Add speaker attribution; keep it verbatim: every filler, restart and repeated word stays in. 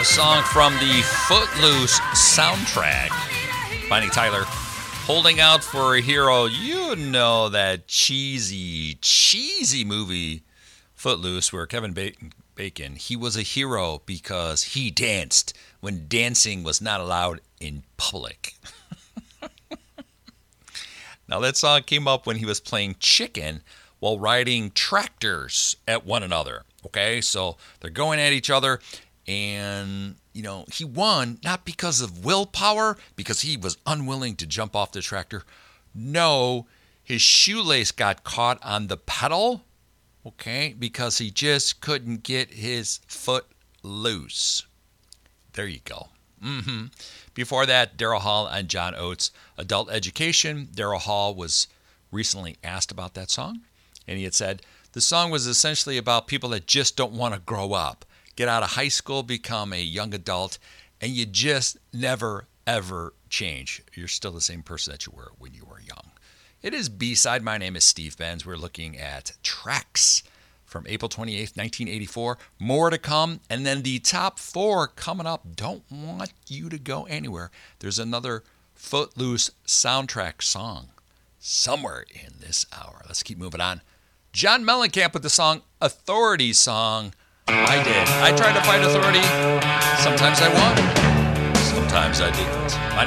Speaker 1: song from the Footloose soundtrack. Bonnie Tyler, Holding Out for a Hero. You know that cheesy, cheesy movie, Footloose, where Kevin Bacon, he was a hero because he danced when dancing was not allowed in public. Now, that song came up when he was playing chicken while riding tractors at one another. Okay, so they're going at each other, and, you know, he won not because of willpower, because he was unwilling to jump off the tractor. No, his shoelace got caught on the pedal, okay, because he just couldn't get his foot loose. There you go. Mm-hmm. Before that, Daryl Hall and John Oates, Adult Education. Daryl Hall was recently asked about that song, and he had said, the song was essentially about people that just don't want to grow up, get out of high school, become a young adult, and you just never, ever change. You're still the same person that you were when you were young. It is B-Side. My name is Steve Benz. We're looking at tracks from April twenty-eighth, nineteen eighty-four. More to come, and then the top four coming up. Don't want you to go anywhere. There's another Footloose soundtrack song somewhere in this hour. Let's keep moving on. John Mellencamp with the song Authority Song. I did. I tried to fight authority. Sometimes I won. Sometimes I didn't. My